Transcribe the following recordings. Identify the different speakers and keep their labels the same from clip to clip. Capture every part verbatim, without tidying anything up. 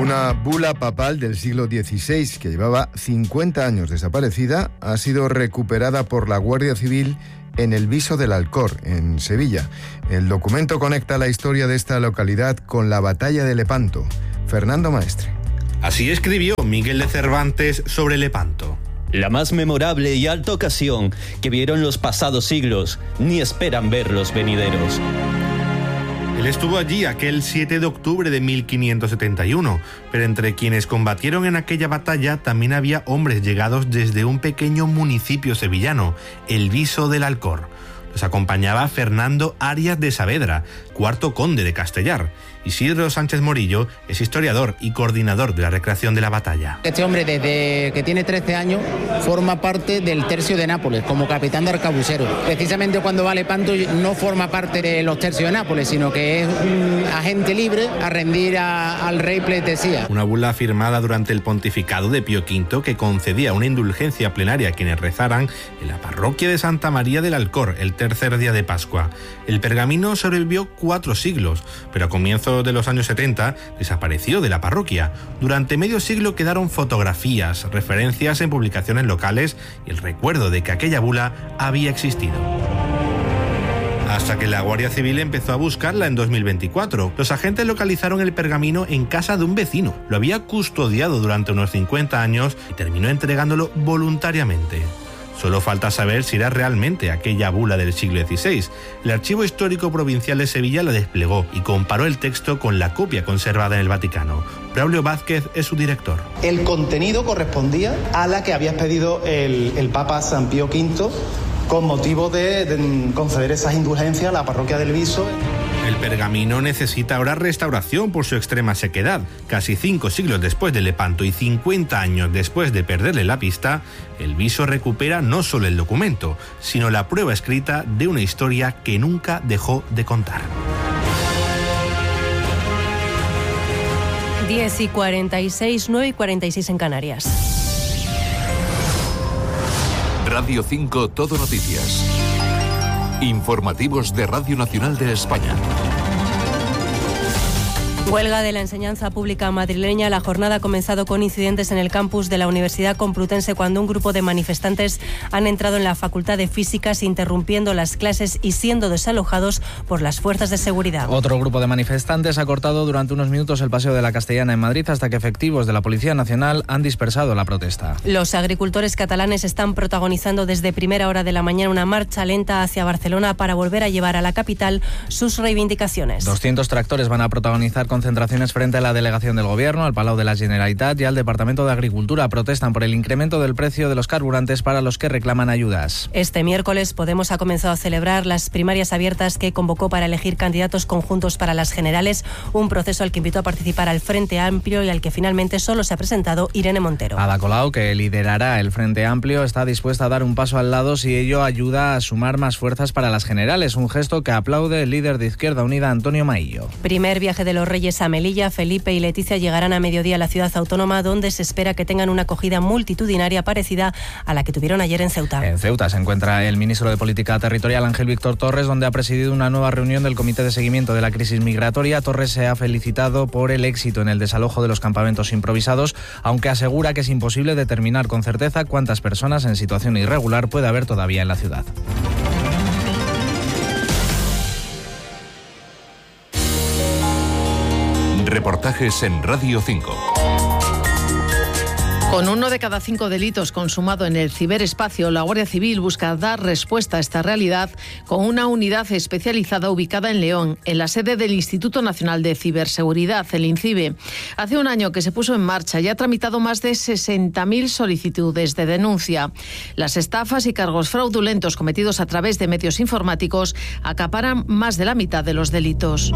Speaker 1: Una bula papal del siglo dieciséis que llevaba cincuenta años desaparecida ha sido recuperada por la Guardia Civil en el Viso del Alcor, en Sevilla. El documento conecta la historia de esta localidad con la batalla de Lepanto. Fernando Maestre.
Speaker 2: Así escribió Miguel de Cervantes sobre Lepanto.
Speaker 3: La más memorable y alta ocasión que vieron los pasados siglos, ni esperan ver los venideros.
Speaker 2: Él estuvo allí aquel siete de octubre de mil quinientos setenta y uno, pero entre quienes combatieron en aquella batalla también había hombres llegados desde un pequeño municipio sevillano, el Viso del Alcor. Los acompañaba Fernando Arias de Saavedra, cuarto conde de Castellar. Isidro Sánchez Morillo es historiador y coordinador de la recreación de la batalla.
Speaker 4: Este hombre, desde que tiene trece años, forma parte del tercio de Nápoles, como capitán de arcabuceros. Precisamente cuando va a Lepanto no forma parte de los tercios de Nápoles, sino que es un agente libre a rendir a, al rey pleitesía.
Speaker 2: Una bula firmada durante el pontificado de Pío quinto que concedía una indulgencia plenaria a quienes rezaran en la parroquia de Santa María del Alcor el tercer día de Pascua. El pergamino sobrevivió cuatro siglos, pero a comienzos de los años setenta desapareció de la parroquia. Durante medio siglo quedaron fotografías, referencias en publicaciones locales y el recuerdo de que aquella bula había existido. Hasta que la Guardia Civil empezó a buscarla en dos mil veinticuatro. Los agentes localizaron el pergamino en casa de un vecino. Lo había custodiado durante unos cincuenta años y terminó entregándolo voluntariamente. Solo falta saber si era realmente aquella bula del siglo dieciséis. El Archivo Histórico Provincial de Sevilla la desplegó y comparó el texto con la copia conservada en el Vaticano. Braulio Vázquez es su director.
Speaker 5: El contenido correspondía a la que había pedido el, el Papa San Pío quinto con motivo de, de conceder esas indulgencias a la parroquia del Viso.
Speaker 2: El pergamino necesita ahora restauración por su extrema sequedad. Casi cinco siglos después de Lepanto y cincuenta años después de perderle la pista, el Viso recupera no solo el documento, sino la prueba escrita de una historia que nunca dejó de contar.
Speaker 6: diez y cuarenta y seis, nueve y cuarenta y seis en Canarias.
Speaker 7: Radio cinco Todo Noticias. Informativos de Radio Nacional de España.
Speaker 6: Huelga de la enseñanza pública madrileña. La jornada ha comenzado con incidentes en el campus de la Universidad Complutense cuando un grupo de manifestantes han entrado en la Facultad de Físicas interrumpiendo las clases y siendo desalojados por las fuerzas de seguridad.
Speaker 8: Otro grupo de manifestantes ha cortado durante unos minutos el Paseo de la Castellana en Madrid hasta que efectivos de la Policía Nacional han dispersado la protesta.
Speaker 6: Los agricultores catalanes están protagonizando desde primera hora de la mañana una marcha lenta hacia Barcelona para volver a llevar a la capital sus reivindicaciones.
Speaker 8: doscientos tractores van a protagonizar con concentraciones frente a la delegación del Gobierno, al Palau de la Generalitat y al Departamento de Agricultura. Protestan por el incremento del precio de los carburantes para los que reclaman ayudas.
Speaker 6: Este miércoles Podemos ha comenzado a celebrar las primarias abiertas que convocó para elegir candidatos conjuntos para las generales, un proceso al que invitó a participar al Frente Amplio y al que finalmente solo se ha presentado Irene Montero.
Speaker 8: Ada Colau, que liderará el Frente Amplio, está dispuesta a dar un paso al lado si ello ayuda a sumar más fuerzas para las generales, un gesto que aplaude el líder de Izquierda Unida, Antonio Maillo.
Speaker 6: Primer viaje de los Reyes a Melilla. Felipe y Leticia llegarán a mediodía a la ciudad autónoma, donde se espera que tengan una acogida multitudinaria parecida a la que tuvieron ayer en Ceuta.
Speaker 8: En Ceuta se encuentra el ministro de Política Territorial, Ángel Víctor Torres, donde ha presidido una nueva reunión del Comité de Seguimiento de la Crisis Migratoria. Torres se ha felicitado por el éxito en el desalojo de los campamentos improvisados, aunque asegura que es imposible determinar con certeza cuántas personas en situación irregular puede haber todavía en la ciudad.
Speaker 7: Reportajes en Radio cinco.
Speaker 9: Con uno de cada cinco delitos consumado en el ciberespacio, la Guardia Civil busca dar respuesta a esta realidad con una unidad especializada ubicada en León, en la sede del Instituto Nacional de Ciberseguridad, el INCIBE. Hace un año que se puso en marcha y ha tramitado más de sesenta mil solicitudes de denuncia. Las estafas y cargos fraudulentos cometidos a través de medios informáticos acaparan más de la mitad de los delitos.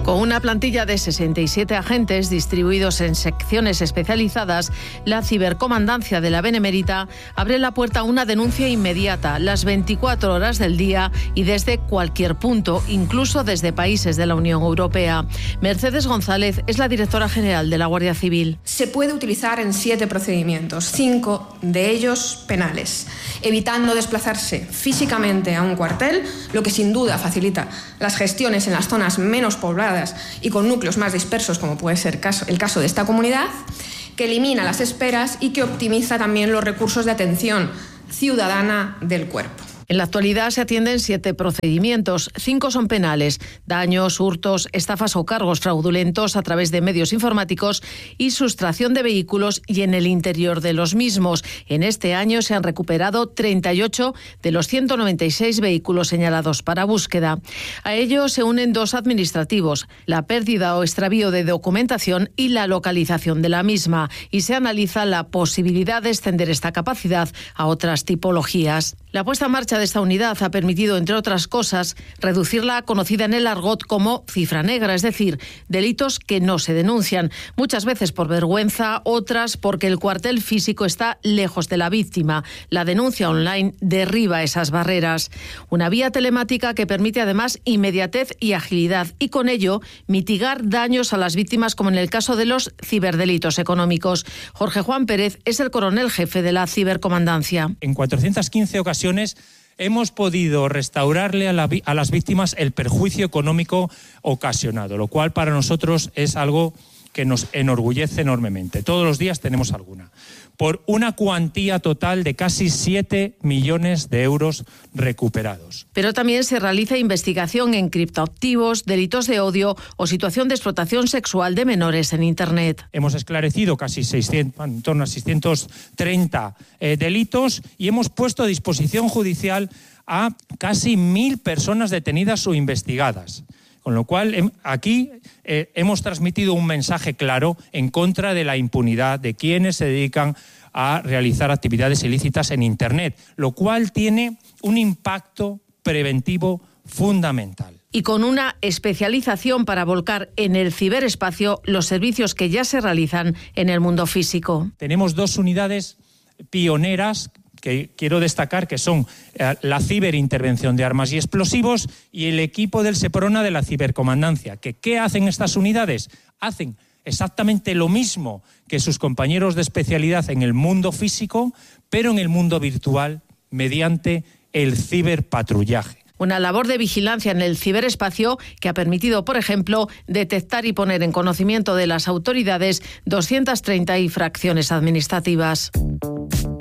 Speaker 9: Con una plantilla de sesenta y siete agentes distribuidos en secciones especializadas, la cibercomandancia de la Benemérita abre la puerta a una denuncia inmediata, las veinticuatro horas del día y desde cualquier punto, incluso desde países de la Unión Europea. Mercedes González es la directora general de la Guardia Civil.
Speaker 10: Se puede utilizar en siete procedimientos, cinco de ellos penales, evitando desplazarse físicamente a un cuartel, lo que sin duda facilita las gestiones en las zonas menos pobladas y con núcleos más dispersos, como puede ser el caso de esta comunidad, que elimina las esperas y que optimiza también los recursos de atención ciudadana del cuerpo.
Speaker 9: En la actualidad se atienden siete procedimientos, cinco son penales, daños, hurtos, estafas o cargos fraudulentos a través de medios informáticos y sustracción de vehículos y en el interior de los mismos. En este año se han recuperado treinta y ocho de los ciento noventa y seis vehículos señalados para búsqueda. A ello se unen dos administrativos, la pérdida o extravío de documentación y la localización de la misma, y se analiza la posibilidad de extender esta capacidad a otras tipologías. La puesta en marcha de esta unidad ha permitido, entre otras cosas, reducir la conocida en el argot como cifra negra, es decir, delitos que no se denuncian, muchas veces por vergüenza, otras porque el cuartel físico está lejos de la víctima. La denuncia online derriba esas barreras. Una vía telemática que permite además inmediatez y agilidad y con ello mitigar daños a las víctimas, como en el caso de los ciberdelitos económicos. Jorge Juan Pérez es el coronel jefe de la cibercomandancia.
Speaker 11: En cuatrocientas quince ocasiones hemos podido restaurarle a, la, a las víctimas el perjuicio económico ocasionado, lo cual para nosotros es algo que nos enorgullece enormemente. Todos los días tenemos alguna. Por una cuantía total de casi siete millones de euros recuperados.
Speaker 9: Pero también se realiza investigación en criptoactivos, delitos de odio o situación de explotación sexual de menores en Internet.
Speaker 11: Hemos esclarecido casi seiscientos, en torno a seiscientos treinta eh, delitos y hemos puesto a disposición judicial a casi mil personas detenidas o investigadas. Con lo cual, aquí eh, hemos transmitido un mensaje claro en contra de la impunidad de quienes se dedican a realizar actividades ilícitas en Internet, lo cual tiene un impacto preventivo fundamental.
Speaker 9: Y con una especialización para volcar en el ciberespacio los servicios que ya se realizan en el mundo físico.
Speaker 11: Tenemos dos unidades pioneras que quiero destacar, que son eh, la ciberintervención de armas y explosivos y el equipo del SEPRONA de la cibercomandancia. Que, ¿qué hacen estas unidades? Hacen exactamente lo mismo que sus compañeros de especialidad en el mundo físico, pero en el mundo virtual, mediante el ciberpatrullaje.
Speaker 9: Una labor de vigilancia en el ciberespacio que ha permitido, por ejemplo, detectar y poner en conocimiento de las autoridades doscientas treinta infracciones administrativas.